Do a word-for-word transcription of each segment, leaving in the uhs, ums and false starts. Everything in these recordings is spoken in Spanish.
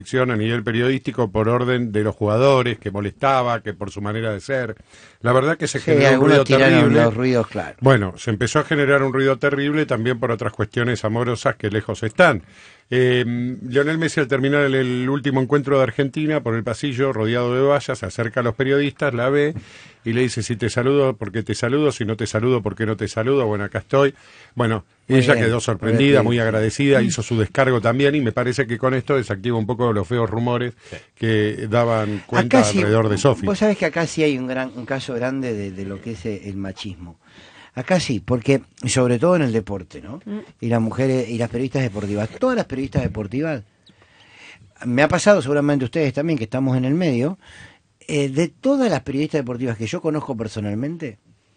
a nivel periodístico por orden de los jugadores, que molestaba, que por su manera de ser. La verdad que se Sí, generó un ruido terrible. Los ruidos, claro. Bueno, se empezó a generar un ruido terrible también por otras cuestiones amorosas que lejos están. Eh, Lionel Messi, al terminar el, el último encuentro de Argentina, por el pasillo, rodeado de vallas, se acerca a los periodistas, la ve y le dice: si te saludo, ¿por qué te saludo? Si no te saludo, ¿por qué no te saludo? Bueno, acá estoy. Bueno, muy ella bien, quedó sorprendida, muy agradecida, hizo su descargo también, y me parece que con esto desactiva un poco los feos rumores sí. que daban cuenta acá alrededor sí, de Sofi. Vos sabés que acá sí hay un gran un caso grande de, de lo que es el machismo. Acá sí, porque sobre todo en el deporte, ¿no? Y las mujeres y las periodistas deportivas, todas las periodistas deportivas, me ha pasado seguramente a ustedes también, que estamos en el medio, eh, de todas las periodistas deportivas que yo conozco personalmente,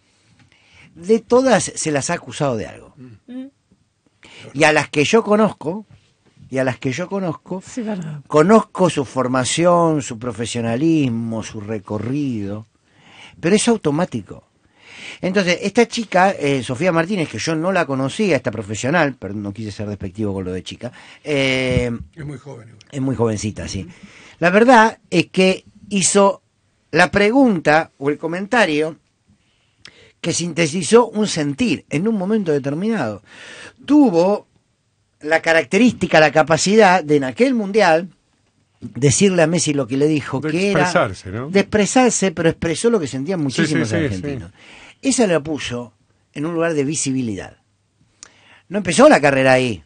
de todas se las ha acusado de algo. Mm. Y a las que yo conozco, y a las que yo conozco, sí, conozco su formación, su profesionalismo, su recorrido, pero es automático. Entonces, esta chica, eh, Sofía Martínez, que yo no la conocía, esta profesional, pero no quise ser despectivo con lo de chica, eh, es muy joven. Igual. Es muy jovencita, sí. La verdad es que hizo la pregunta o el comentario que sintetizó un sentir en un momento determinado. Tuvo la característica, la capacidad de en aquel mundial decirle a Messi lo que le dijo, de que expresarse, era ¿no? de expresarse, pero expresó lo que sentían muchísimos sí, sí, argentinos. Sí, sí. Esa la puso en un lugar de visibilidad. No empezó la carrera ahí.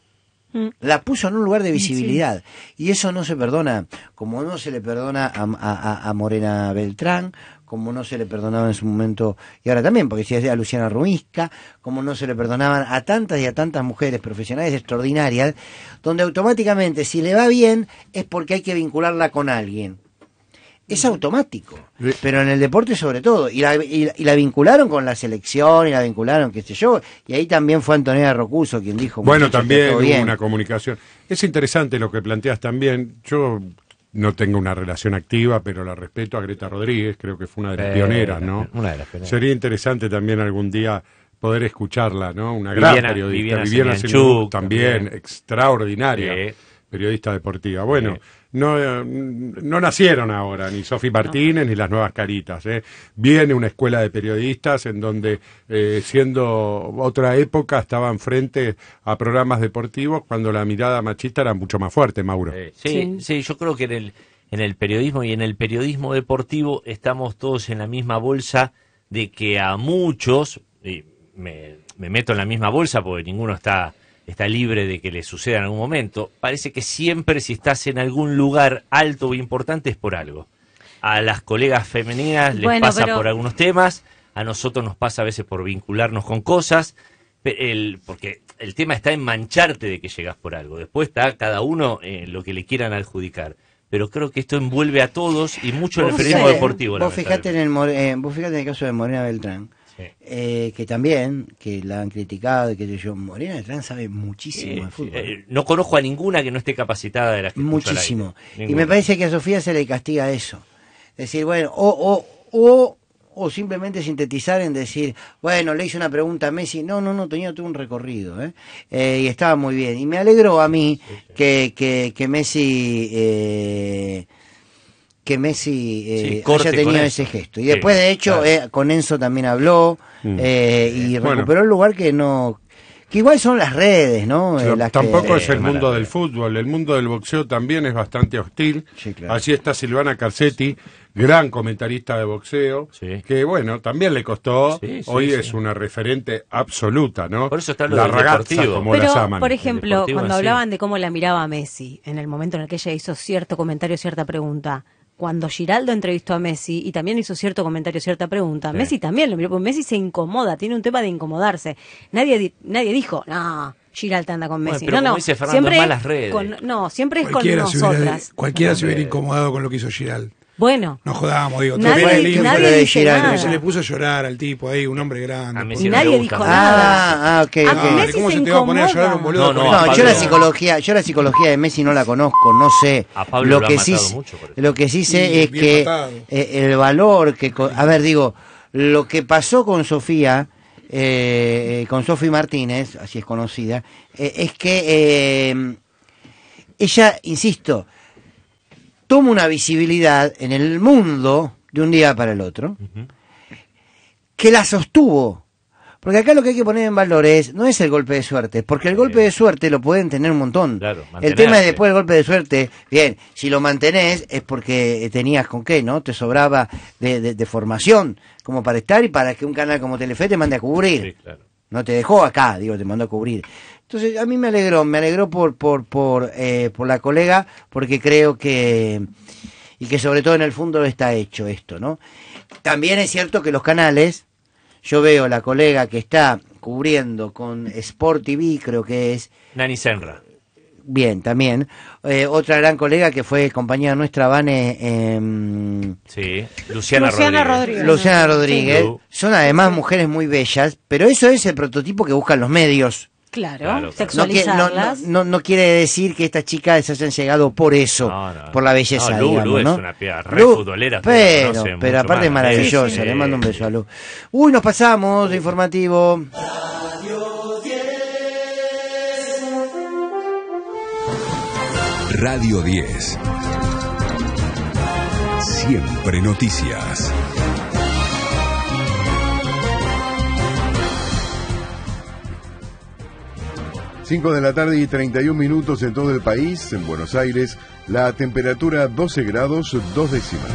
La puso en un lugar de visibilidad. Sí. Y eso no se perdona, como no se le perdona a, a, a Morena Beltrán, como no se le perdonaba en su momento, y ahora también, porque si es a Luciana Ruisca, como no se le perdonaban a tantas y a tantas mujeres profesionales extraordinarias, donde automáticamente, si le va bien, es porque hay que vincularla con alguien. Es automático, sí. Pero en el deporte sobre todo, y la, y, y la vincularon con la selección, y la vincularon, qué sé yo, y ahí también fue Antonella Rocuso quien dijo... Bueno, también hubo bien. una comunicación. Es interesante lo que planteas también. Yo no tengo una relación activa, pero la respeto a Greta Rodríguez, creo que fue una de las eh, pioneras, ¿no? Una de las pioneras. Sería interesante también algún día poder escucharla, ¿no? Una gran Viviana, periodista. Viviana, Viviana Semianchuk, también, también, extraordinaria. Sí. Periodista deportiva. Bueno, sí. no, no nacieron ahora ni Sofi Martínez no. ni las nuevas caritas. ¿eh? Viene una escuela de periodistas en donde, eh, siendo otra época, estaban frente a programas deportivos cuando la mirada machista era mucho más fuerte, Mauro. Sí, sí, sí, yo creo que en el, en el periodismo y en el periodismo deportivo estamos todos en la misma bolsa de que a muchos, y me, me meto en la misma bolsa porque ninguno está... está libre de que le suceda en algún momento, parece que siempre si estás en algún lugar alto o importante es por algo. A las colegas femeninas les bueno, pasa pero... por algunos temas, a nosotros nos pasa a veces por vincularnos con cosas, el, porque el tema está en mancharte de que llegas por algo, después está cada uno en lo que le quieran adjudicar. Pero creo que esto envuelve a todos y mucho en el periodismo fíjate, deportivo. Vos fijate, en el, eh, vos fijate en el caso de Morena Beltrán, Eh, que también, que la han criticado, que yo, Morena Beltrán sabe muchísimo eh, de fútbol. Eh, no conozco a ninguna que no esté capacitada de las que muchísimo. Y me parece que a Sofía se le castiga eso. Es decir, bueno, o, o, o, o simplemente sintetizar en decir, bueno, le hice una pregunta a Messi, no, no, no, tenía todo un recorrido, ¿eh? Eh, y estaba muy bien. Y me alegró a mí sí, sí. Que, que, que Messi... Eh, que Messi eh, sí, haya tenido ese gesto. Y sí, después, de hecho, claro. eh, con Enzo también habló mm. eh, y bueno. recuperó el lugar que no... Que igual son las redes, ¿no? Pero las tampoco que, es el eh, mundo del fútbol. El mundo del boxeo también es bastante hostil. Sí, claro. Allí está Silvana Carcetti, gran comentarista de boxeo, sí. que, bueno, también le costó. Sí, sí, Hoy sí. es una referente absoluta, ¿no? Por eso está lo la del ragazza, deportivo. como Pero, la llaman. por ejemplo, cuando hablaban de cómo la miraba a Messi, en el momento en el que ella hizo cierto comentario, cierta pregunta... Cuando Giraldo entrevistó a Messi y también hizo cierto comentario, cierta pregunta, sí. Messi también lo miró, porque Messi se incomoda, tiene un tema de incomodarse. Nadie nadie dijo, no, Giraldo anda con Messi. Bueno, pero no, no, dice Fernando, siempre es malas redes. Con, no, siempre es cualquiera con se nosotras. Hubiera, cualquiera no, se hubiera incomodado con lo que hizo Giraldo. Bueno. No jodábamos, digo. Nadie, todo nadie, nadie dice nada. Se le puso a llorar al tipo ahí, un hombre grande. A Messi y nadie no dijo nada. nada. Ah, ok, a okay. Messi ¿Cómo se, se te va a poner a llorar un boludo? No, no, no, no yo la psicología, yo la psicología de Messi no la conozco, no sé. A Pablo lo lo que ha sí, mucho por eso. lo que sí sé sí, es que eh, el valor que, a ver, digo, lo que pasó con Sofía, eh, con Sofi Martínez, así es conocida, eh, es que eh, ella, insisto, toma una visibilidad en el mundo de un día para el otro, uh-huh. que la sostuvo. Porque acá lo que hay que poner en valor es, no es el golpe de suerte, porque el golpe de suerte lo pueden tener un montón. Claro, el tema es después del golpe de suerte, bien, si lo mantenés es porque tenías con qué, ¿no? Te sobraba de, de, de formación como para estar y para que un canal como Telefe te mande a cubrir. Sí, claro. No te dejó acá, digo, te mandó a cubrir. Entonces a mí me alegró, me alegró por por por eh, por la colega, porque creo que, y que sobre todo en el fondo está hecho esto, ¿no? También es cierto que los canales, yo veo la colega que está cubriendo con Sport T V, creo que es Nani Senra. Bien, también. Eh, otra gran colega que fue compañera nuestra, Vane. Eh, sí, Luciana, Luciana Rodríguez. Rodríguez. Luciana Rodríguez. Sí. Son además mujeres muy bellas, pero eso es el prototipo que buscan los medios. Claro, claro, sexualizarlas. No, no, no, no quiere decir que estas chicas se hayan llegado por eso, no, no. por la belleza, no, Lu, digamos, Lu ¿no? es una piba re Lu, futbolera, pero, pero, pero aparte es maravillosa, sí, sí. Le mando un beso a Lu. Uy, nos pasamos de informativo. Radio diez. Siempre noticias. cinco de la tarde y treinta y un minutos en todo el país. En Buenos Aires, la temperatura doce grados, dos décimas.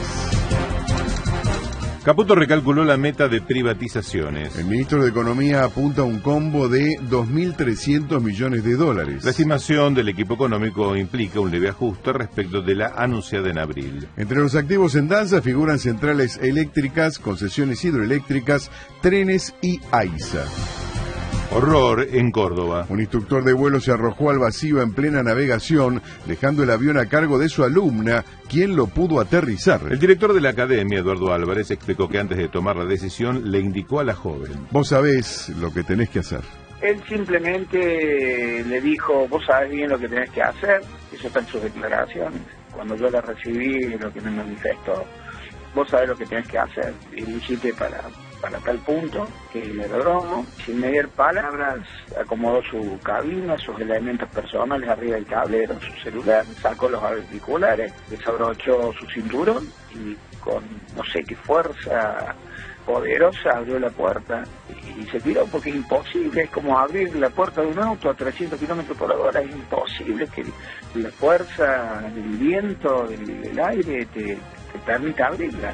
Caputo recalculó la meta de privatizaciones. El ministro de Economía apunta a un combo de dos mil trescientos millones de dólares. La estimación del equipo económico implica un leve ajuste respecto de la anunciada en abril. Entre los activos en danza figuran centrales eléctricas, concesiones hidroeléctricas, trenes y AISA. Horror en Córdoba. Un instructor de vuelo se arrojó al vacío en plena navegación, dejando el avión a cargo de su alumna, quien lo pudo aterrizar. El director de la academia, Eduardo Álvarez, explicó que antes de tomar la decisión le indicó a la joven: vos sabés lo que tenés que hacer. Él simplemente le dijo: vos sabés bien lo que tenés que hacer. Eso está en sus declaraciones. Cuando yo la recibí, lo que me manifestó: vos sabés lo que tenés que hacer. Dirigite para... para tal punto que el aeródromo, sin mediar palabras, acomodó su cabina, sus elementos personales arriba del tablero, su celular, sacó los auriculares, desabrochó su cinturón y con no sé qué fuerza poderosa abrió la puerta y se tiró, porque es imposible, es como abrir la puerta de un auto a trescientos kilómetros por hora, es imposible que la fuerza del viento, del, del aire te, te permita abrirla.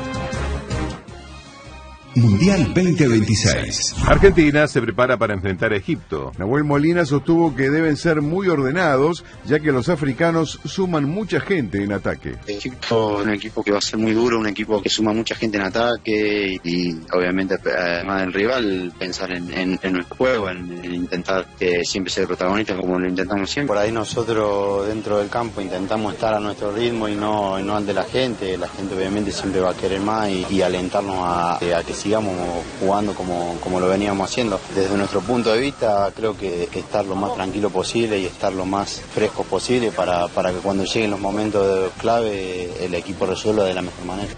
Mundial veinte veintiséis. Argentina se prepara para enfrentar a Egipto. Nahuel Molina sostuvo que deben ser muy ordenados, ya que los africanos suman mucha gente en ataque. Egipto es un equipo que va a ser muy duro, un equipo que suma mucha gente en ataque y obviamente además del rival pensar en, en, en nuestro juego, en, en intentar que siempre ser protagonistas como lo intentamos siempre. Por ahí nosotros dentro del campo intentamos estar a nuestro ritmo y no, y no al de la gente. La gente obviamente siempre va a querer más y, y alentarnos a, a que sigamos jugando como, como lo veníamos haciendo. Desde nuestro punto de vista, creo que estar lo más tranquilo posible y estar lo más fresco posible para, para que cuando lleguen los momentos clave el equipo resuelva de la mejor manera.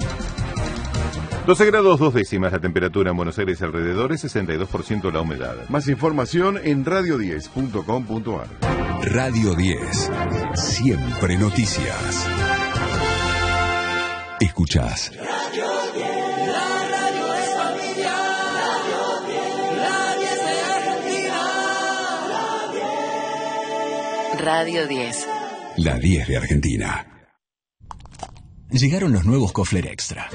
doce grados dos décimas la temperatura en Buenos Aires y alrededores, sesenta y dos por ciento la humedad. Más información en radio diez punto com punto a r. Radio diez. Siempre noticias. Escuchás. Radio diez. Radio diez. La diez de Argentina. Llegaron los nuevos Kofler Extra.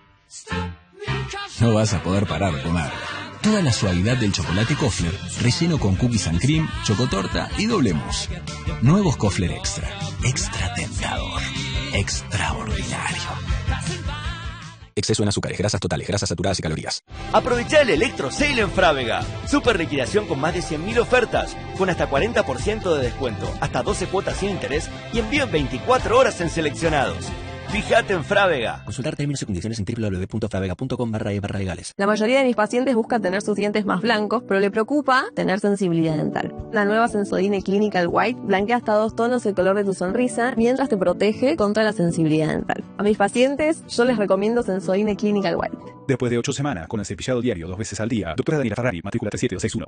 No vas a poder parar de comer. Toda la suavidad del chocolate Kofler, relleno con cookies and cream, chocotorta y doble mousse. Nuevos Kofler Extra. Extra tentador. Extraordinario. Exceso en azúcares, grasas totales, grasas saturadas y calorías. Aprovechá el Electro Sale en Frávega. Super liquidación con más de cien mil ofertas, con hasta cuarenta por ciento de descuento, hasta doce cuotas sin interés y envío en veinticuatro horas en seleccionados. Fíjate en Frávega. Consultar términos y condiciones en doble u doble u doble u punto fravega punto com barra e barra legales. La mayoría de mis pacientes buscan tener sus dientes más blancos, pero le preocupa tener sensibilidad dental. La nueva Sensodyne Clinical White blanquea hasta dos tonos el color de tu sonrisa, mientras te protege contra la sensibilidad dental. A mis pacientes, yo les recomiendo Sensodyne Clinical White. Después de ocho semanas, con el cepillado diario dos veces al día, doctora Daniela Ferrari, matrícula tres siete dos seis uno.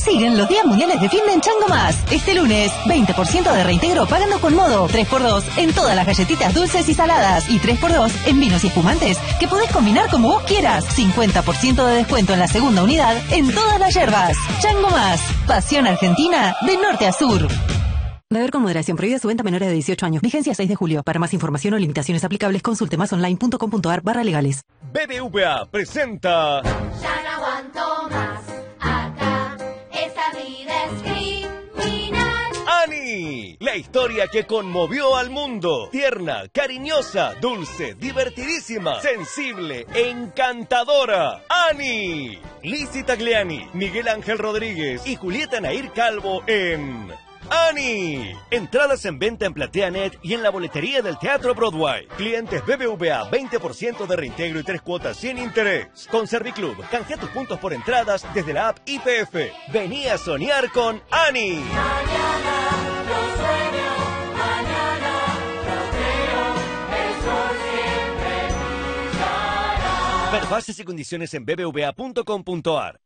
Siguen los días mundiales de fin de en Chango Más. Este lunes, veinte por ciento de reintegro pagando con modo. tres por dos en todas las galletitas dulces y saladas. Y tres por dos en vinos y espumantes que podés combinar como vos quieras. cincuenta por ciento de descuento en la segunda unidad en todas las yerbas. Chango Más. Pasión argentina de norte a sur. Beber con moderación. Prohibida su venta a menores de dieciocho años. Vigencia seis de julio. Para más información o limitaciones aplicables, consulte más online punto com punto ar barra legales. B B V A presenta... Ya no aguanto más. Acá esta vida es criminal. ¡Ani! La historia que conmovió al mundo. Tierna, cariñosa, dulce, divertidísima, sensible, encantadora. ¡Ani! Lizzy Tagliani, Miguel Ángel Rodríguez y Julieta Nair Calvo en... ¡Ani! Entradas en venta en PlateaNet y en la boletería del Teatro Broadway. Clientes B B V A, veinte por ciento de reintegro y tres cuotas sin interés. Con Serviclub, canjea tus puntos por entradas desde la app I P F. Vení a soñar con Ani. Mañana lo sueño, mañana lo creo, el sol siempre brillará. Ver bases y condiciones en b b v a punto com punto ar.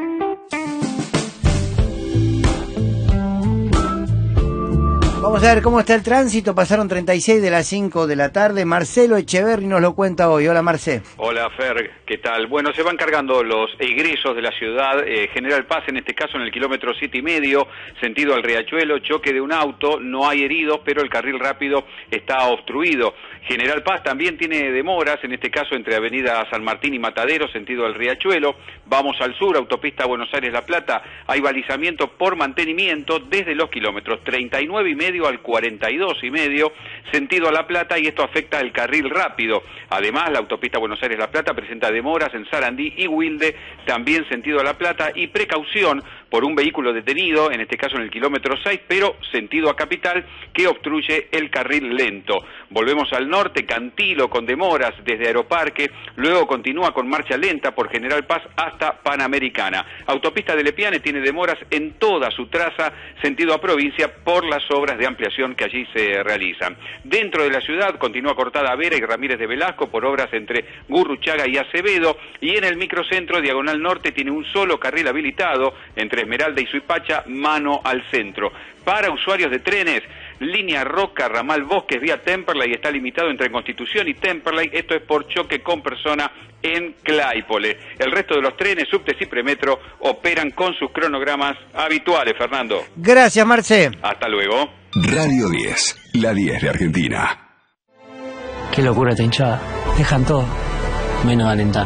Vamos a ver cómo está el tránsito. Pasaron treinta y seis de las cinco de la tarde. Marcelo Echeverri nos lo cuenta hoy. Hola, Marcé. Hola, Fer. ¿Qué tal? Bueno, se van cargando los egresos de la ciudad. Eh, General Paz, en este caso, en el kilómetro siete y medio, sentido al Riachuelo, choque de un auto. No hay heridos, pero el carril rápido está obstruido. General Paz también tiene demoras, en este caso entre Avenida San Martín y Matadero, sentido al Riachuelo. Vamos al sur, autopista Buenos Aires-La Plata. Hay balizamiento por mantenimiento desde los kilómetros treinta y nueve y medio al cuarenta y dos y medio, sentido a La Plata, y esto afecta el carril rápido. Además, la autopista Buenos Aires-La Plata presenta demoras en Sarandí y Wilde, también sentido a La Plata, y precaución por un vehículo detenido, en este caso en el kilómetro seis, pero sentido a Capital, que obstruye el carril lento. Volvemos al norte, Cantilo con demoras desde Aeroparque, luego continúa con marcha lenta por General Paz hasta Panamericana. Autopista de Lepiane tiene demoras en toda su traza, sentido a provincia, por las obras de ampliación que allí se realizan. Dentro de la ciudad continúa cortada Vera y Ramírez de Velasco por obras entre Gurruchaga y Acevedo, y en el microcentro, diagonal norte, tiene un solo carril habilitado entre Esmeralda y Suipacha, mano al centro. Para usuarios de trenes, línea Roca, ramal Bosques, vía Temperley, está limitado entre Constitución y Temperley, esto es por choque con persona en Claypole. El resto de los trenes, subtes y premetro, operan con sus cronogramas habituales, Fernando. Gracias, Marce. Hasta luego. Radio diez, la diez de Argentina. Qué locura esta hinchada. Dejan todo, menos alentar.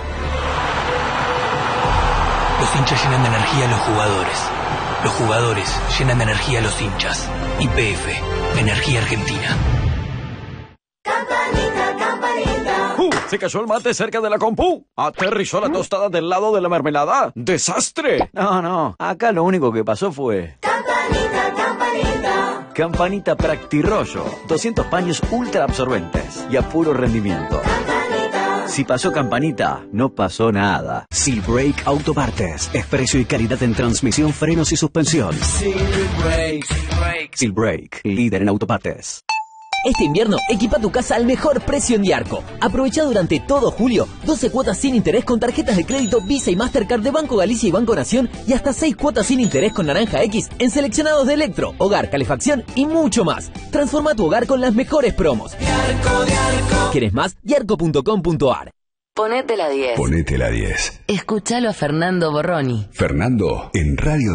Los hinchas llenan de energía a los jugadores. Los jugadores llenan de energía a los hinchas. Y P F, Energía Argentina. Campanita, campanita. ¡Uh! Se cayó el mate cerca de la compu. Aterrizó la tostada del lado de la mermelada. ¡Desastre! No, no. Acá lo único que pasó fue... Campanita, campanita. Campanita Practirollo. doscientos paños ultra absorbentes y a puro rendimiento. Campanita. Si pasó Campanita, no pasó nada. Silbrake Autopartes. Es precio y calidad en transmisión, frenos y suspensión. Silbrake. Silbrake, líder en autopartes. Este invierno, equipa tu casa al mejor precio en Diarco. Aprovecha durante todo julio doce cuotas sin interés con tarjetas de crédito Visa y Mastercard de Banco Galicia y Banco Nación, y hasta seis cuotas sin interés con Naranja X en seleccionados de electro, hogar, calefacción y mucho más. Transforma tu hogar con las mejores promos. Diarco, Diarco. ¿Quieres más? diarco punto com punto ar. Ponete la diez. Ponete la diez. Escúchalo a Fernando Borroni. Fernando en Radio